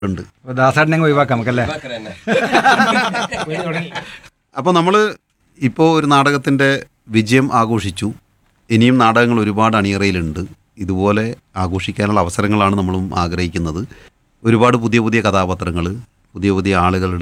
ഉണ്ട്. ദാസേട്ടനെ ഒഴിവാക്കാം നമുക്കല്ലേ. അപ്പോൾ നമ്മൾ ഇപ്പോൾ ഒരു നാടകത്തിൻ്റെ വിജയം ആഘോഷിച്ചു. ഇനിയും നാടകങ്ങൾ ഒരുപാട് അണിയറയിലുണ്ട്. ഇതുപോലെ ആഘോഷിക്കാനുള്ള അവസരങ്ങളാണ് നമ്മളും ആഗ്രഹിക്കുന്നത്. ഒരുപാട് പുതിയ പുതിയ കഥാപാത്രങ്ങൾ, പുതിയ പുതിയ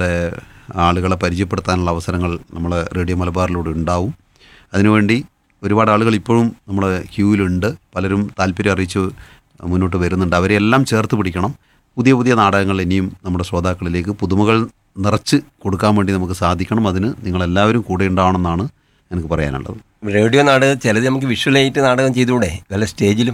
ആളുകളെ പരിചയപ്പെടുത്താനുള്ള അവസരങ്ങൾ നമ്മളെ റേഡിയോ മലബാറിലൂടെ ഉണ്ടാവും. അതിനുവേണ്ടി ഒരുപാട് ആളുകൾ ഇപ്പോഴും നമ്മളെ ക്യൂവിലുണ്ട്. പലരും താല്പര്യം അറിയിച്ച് മുന്നോട്ട് വരുന്നുണ്ട്. അവരെല്ലാം ചേർത്ത് പിടിക്കണം. പുതിയ പുതിയ നാടകങ്ങൾ ഇനിയും നമ്മുടെ ശ്രോതാക്കളിലേക്ക് പുതുമകൾ നിറച്ച് കൊടുക്കാൻ വേണ്ടി നമുക്ക് സാധിക്കണം. അതിന് നിങ്ങളെല്ലാവരും കൂടെ ഉണ്ടാവണമെന്നാണ് എനിക്ക് പറയാനുള്ളത്. റേഡിയോ നാടകം ചിലത് നമുക്ക് വിഷ്വലായിട്ട് നാടകം ചെയ്തുകൂടെ, വല്ല സ്റ്റേജിലും?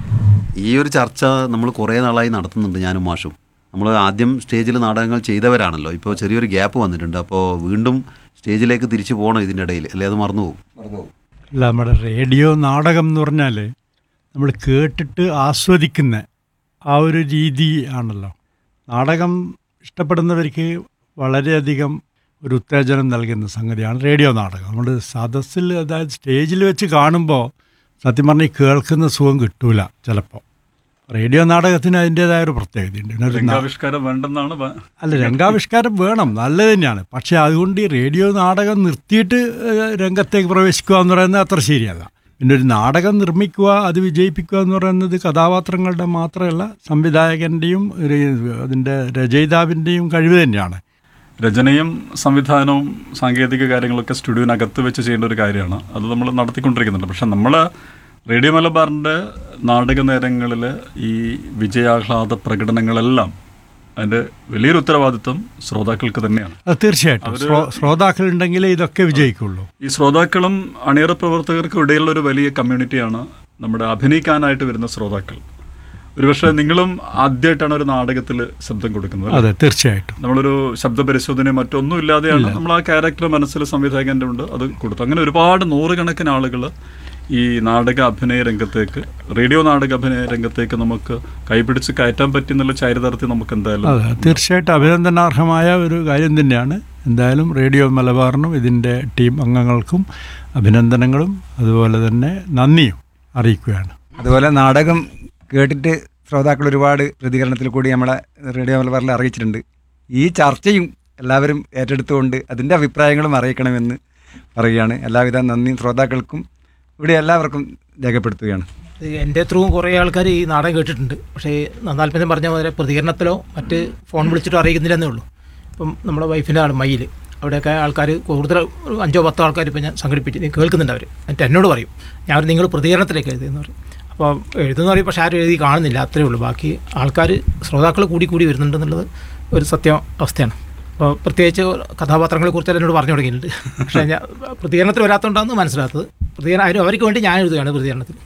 ഈ ഒരു ചർച്ച നമ്മൾ കുറേ നാളായി നടത്തുന്നുണ്ട്, ഞാനും മാഷും. നമ്മൾ ആദ്യം സ്റ്റേജിൽ നാടകങ്ങൾ ചെയ്തവരാണല്ലോ. ഇപ്പോൾ ചെറിയൊരു ഗ്യാപ്പ് വന്നിട്ടുണ്ട്. അപ്പോൾ വീണ്ടും സ്റ്റേജിലേക്ക് തിരിച്ചു പോകണം ഇതിൻ്റെ ഇടയിൽ, അല്ലേ അത് മറന്നുപോകും. അല്ല, നമ്മുടെ റേഡിയോ നാടകം എന്ന് പറഞ്ഞാൽ നമ്മൾ കേട്ടിട്ട് ആസ്വദിക്കുന്ന ആ ഒരു രീതി ആണല്ലോ. നാടകം ഇഷ്ടപ്പെടുന്നവർക്ക് വളരെയധികം ഒരു ഉത്തേജനം നൽകുന്ന സംഗതിയാണ് റേഡിയോ നാടകം. നമ്മൾ സദസ്സിൽ, അതായത് സ്റ്റേജിൽ വെച്ച് കാണുമ്പോൾ സത്യം പറഞ്ഞാൽ കേൾക്കുന്ന സുഖം കിട്ടൂല ചിലപ്പോൾ. റേഡിയോ നാടകത്തിന് അതിൻ്റേതായ ഒരു പ്രത്യേകതയുണ്ട്. രംഗാവിഷ്കാരം വേണ്ടെന്നാണ്. അല്ല, രംഗാവിഷ്കാരം വേണം, നല്ലത് തന്നെയാണ്. പക്ഷേ അതുകൊണ്ട് ഈ റേഡിയോ നാടകം നിർത്തിയിട്ട് രംഗത്തേക്ക് പ്രവേശിക്കുക എന്ന് പറയുന്നത് അത്ര ശരിയല്ല. പിന്നെ ഒരു നാടകം നിർമ്മിക്കുക, അത് വിജയിപ്പിക്കുക എന്ന് പറയുന്നത് കഥാപാത്രങ്ങളുടെ മാത്രമല്ല, സംവിധായകൻ്റെയും അതിൻ്റെ രചയിതാവിൻ്റെയും കഴിവ് തന്നെയാണ്. രചനയും സംവിധാനവും സാങ്കേതിക കാര്യങ്ങളൊക്കെ സ്റ്റുഡിയോനകത്ത് വെച്ച് ചെയ്യേണ്ട ഒരു കാര്യമാണ്. അത് നമ്മൾ നടത്തിക്കൊണ്ടിരിക്കുന്നുണ്ട്. പക്ഷെ നമ്മൾ റേഡിയോ മലബാറിൻ്റെ നാടക നേരങ്ങളിൽ ഈ വിജയാഹ്ലാദ പ്രകടനങ്ങളെല്ലാം അതിൻ്റെ വലിയൊരു ഉത്തരവാദിത്വം ശ്രോതാക്കൾക്ക് തന്നെയാണ്. അത് തീർച്ചയായിട്ടും ശ്രോതാക്കളുണ്ടെങ്കിൽ ഇതൊക്കെ വിജയിക്കുള്ളൂ. ഈ ശ്രോതാക്കളും അണിയറ പ്രവർത്തകർക്കും ഇടയിലുള്ള ഒരു വലിയ കമ്മ്യൂണിറ്റിയാണ് നമ്മുടെ അഭിനയിക്കാനായിട്ട് വരുന്ന ശ്രോതാക്കൾ. ഒരുപക്ഷെ നിങ്ങളും ആദ്യമായിട്ടാണ് ഒരു നാടകത്തിൽ ശബ്ദം കൊടുക്കുന്നത്. അതെ, തീർച്ചയായിട്ടും. നമ്മളൊരു ശബ്ദ പരിശോധനയോ മറ്റൊന്നും ഇല്ലാതെയാണ് നമ്മൾ ആ ക്യാരക്ടർ മനസ്സിൽ സംവിധായകൻ്റെ ഉണ്ട് അത് കൊടുത്തു. അങ്ങനെ ഒരുപാട് നൂറുകണക്കിന് ആളുകൾ ഈ നാടക അഭിനയ രംഗത്തേക്ക്, റേഡിയോ നാടക അഭിനയ രംഗത്തേക്ക് നമുക്ക് കൈപിടിച്ച് കയറ്റാൻ പറ്റുന്നുള്ള ചരിത്രത്തിൽ നമുക്ക് എന്തായാലും തീർച്ചയായിട്ടും അഭിനന്ദനാർഹമായ ഒരു കാര്യം തന്നെയാണ്. എന്തായാലും റേഡിയോ മലബാറിനും ഇതിൻ്റെ ടീം അംഗങ്ങൾക്കും അഭിനന്ദനങ്ങളും അതുപോലെ തന്നെ നന്ദിയും അറിയിക്കുകയാണ്. അതുപോലെ നാടകം കേട്ടിട്ട് ശ്രോതാക്കൾ ഒരുപാട് പ്രതികരണത്തിൽ കൂടി നമ്മളെ റേഡിയോ മലബാറിൽ അറിയിച്ചിട്ടുണ്ട്. ഈ ചർച്ചയും എല്ലാവരും ഏറ്റെടുത്തുകൊണ്ട് അതിൻ്റെ അഭിപ്രായങ്ങളും അറിയിക്കണമെന്ന് പറയുകയാണ്. എല്ലാവിധ നന്ദിയും ശ്രോതാക്കൾക്കും ഇവിടെ എല്ലാവർക്കും രേഖപ്പെടുത്തുകയാണ്. എൻ്റെ ത്രൂവും കുറേ ആൾക്കാർ ഈ നാടകം കേട്ടിട്ടുണ്ട്. പക്ഷേ താല്പര്യം പറഞ്ഞ പോലെ പ്രതികരണത്തിലോ മറ്റ് ഫോൺ വിളിച്ചിട്ടോ അറിയിക്കുന്നില്ലെന്നേ ഉള്ളൂ. ഇപ്പം നമ്മുടെ വൈഫിൻ്റെ ആൾ മയിൽ, അവിടെയൊക്കെ ആൾക്കാർ കൂടുതൽ 5-10 ആൾക്കാർ ഇപ്പം ഞാൻ സംഘടിപ്പിച്ച് കേൾക്കുന്നുണ്ട്. അവർ എന്നിട്ട് എന്നോട് പറയും, ഞാൻ നിങ്ങൾ പ്രതികരണത്തിലേക്ക് എഴുതിയെന്ന് പറയും. അപ്പോൾ എഴുതുന്ന പറയും, പക്ഷേ ആരും എഴുതി കാണുന്നില്ല, അത്രേ ഉള്ളൂ. ബാക്കി ആൾക്കാർ ശ്രോതാക്കൾ കൂടി വരുന്നുണ്ടെന്നുള്ളത് ഒരു അവസ്ഥയാണ്. അപ്പോൾ പ്രത്യേകിച്ച് കഥാപാത്രങ്ങളെ കുറിച്ച് എന്നോട് പറഞ്ഞു തുടങ്ങിയിട്ടുണ്ട്. പക്ഷേ ഞാൻ പ്രതികരണത്തിൽ വരാത്തതുകൊണ്ടാണ് മനസ്സിലാത്തത്. അവർക്ക് വേണ്ടി ഞാൻ എഴുതുകയാണ് പ്രതികരണത്തിൽ.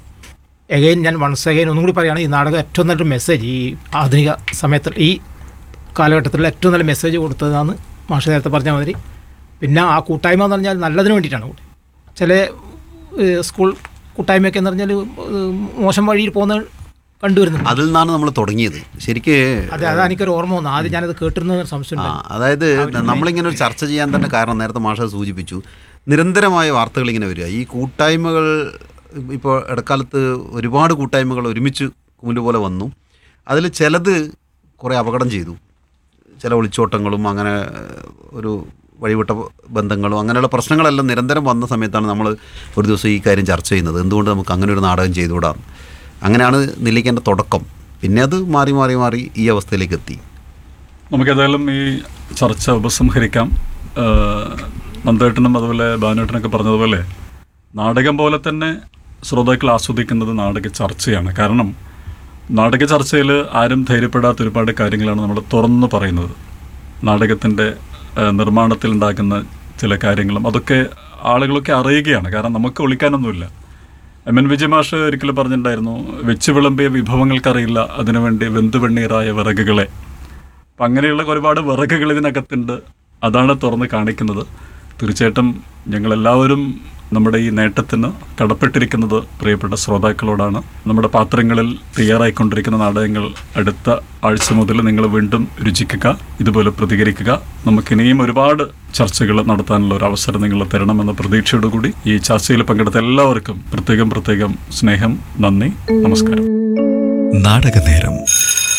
ഞാൻ വൺസ് അഗൈൻ ഒന്നും കൂടി പറയുകയാണ്, ഈ നാടകം ഏറ്റവും നല്ലൊരു മെസ്സേജ്, ഈ ആധുനിക സമയത്ത് ഈ കാലഘട്ടത്തിൽ ഏറ്റവും നല്ല മെസ്സേജ് കൊടുത്തതാണ് മാഷ് നേരത്തെ പറഞ്ഞ മാതിരി. പിന്നെ ആ കൂട്ടായ്മ എന്ന് പറഞ്ഞാൽ നല്ലതിന് വേണ്ടിയിട്ടാണ്. ചില സ്കൂൾ കൂട്ടായ്മയൊക്കെ എന്ന് പറഞ്ഞാൽ മോശം വഴിയിൽ പോകുന്ന കണ്ടുവരുന്നു. അതിൽ നിന്നാണ് നമ്മൾ തുടങ്ങിയത് ശരിക്ക്. അതാ എനിക്കൊരു ഓർമ്മ വന്നു. ആദ്യം ഞാനത് കേട്ടിരുന്ന സംശയം. അതായത് നമ്മളിങ്ങനെ ഒരു ചർച്ച ചെയ്യാൻ തന്നെ കാരണം നേരത്തെ മാഷ സൂചിപ്പിച്ചു, നിരന്തരമായ വാർത്തകൾ ഇങ്ങനെ വരിക. ഈ കൂട്ടായ്മകൾ ഇപ്പോൾ ഇടക്കാലത്ത് ഒരുപാട് കൂട്ടായ്മകൾ ഒരുമിച്ച് കുമില് പോലെ വന്നു. അതിൽ ചിലത് കുറേ അപകടം ചെയ്തു. ചില ഒളിച്ചോട്ടങ്ങളും അങ്ങനെ ഒരു വഴിവിട്ട ബന്ധങ്ങളും അങ്ങനെയുള്ള പ്രശ്നങ്ങളെല്ലാം നിരന്തരം വന്ന സമയത്താണ് നമ്മൾ ഒരു ദിവസം ഈ കാര്യം ചർച്ച ചെയ്യുന്നത്. എന്തുകൊണ്ട് നമുക്ക് അങ്ങനെ ഒരു നാടകം ചെയ്തുകൂടാ? അങ്ങനെയാണ് നെല്ലിക്കേൻ്റെ തുടക്കം. പിന്നെ അത് മാറി മാറി മാറി ഈ അവസ്ഥയിലേക്ക് എത്തി. നമുക്കേതായാലും ഈ ചർച്ച ഉപസംഹരിക്കാം. നന്ദേട്ടനും അതുപോലെ ബാനുവേട്ടനൊക്കെ പറഞ്ഞതുപോലെ നാടകം പോലെ തന്നെ ശ്രോതാക്കൾ ആസ്വദിക്കുന്നത് നാടക ചർച്ചയാണ്. കാരണം നാടക ചർച്ചയിൽ ആരും ധൈര്യപ്പെടാത്ത ഒരുപാട് കാര്യങ്ങളാണ് നമ്മൾ തുറന്നു പറയുന്നത്. നാടകത്തിൻ്റെ നിർമ്മാണത്തിലുണ്ടാക്കുന്ന ചില കാര്യങ്ങളും അതൊക്കെ ആളുകളൊക്കെ അറിയുകയാണ്. കാരണം നമുക്ക് ഒളിക്കാനൊന്നുമില്ല. MN വിജയമാഷ് ഒരിക്കലും പറഞ്ഞിട്ടുണ്ടായിരുന്നു, വെച്ച് വിളമ്പിയ വിഭവങ്ങൾക്കറിയില്ല അതിനുവേണ്ടി വെന്തുവെണ്ണീറായ വിറകുകളെ. അപ്പം അങ്ങനെയുള്ള ഒരുപാട് വിറകുകൾ ഇതിനകത്തുണ്ട്. അതാണ് തുറന്ന് കാണിക്കുന്നത്. തീർച്ചയായിട്ടും ഞങ്ങളെല്ലാവരും നമ്മുടെ ഈ നേട്ടത്തിന് കടപ്പെട്ടിരിക്കുന്നത് പ്രിയപ്പെട്ട ശ്രോതാക്കളോടാണ്. നമ്മുടെ പാത്രങ്ങളിൽ തയ്യാറായിക്കൊണ്ടിരിക്കുന്ന നാടകങ്ങൾ അടുത്ത ആഴ്ച മുതൽ നിങ്ങൾ വീണ്ടും രുചിക്കുക, ഇതുപോലെ പ്രതികരിക്കുക. നമുക്കിനിയും ഒരുപാട് ചർച്ചകൾ നടത്താനുള്ള ഒരു അവസരം നിങ്ങൾ തരണമെന്ന പ്രതീക്ഷയോടുകൂടി ഈ ചർച്ചയിൽ പങ്കെടുത്ത എല്ലാവർക്കും പ്രത്യേകം സ്നേഹം, നന്ദി, നമസ്കാരം. നാടകനേരം.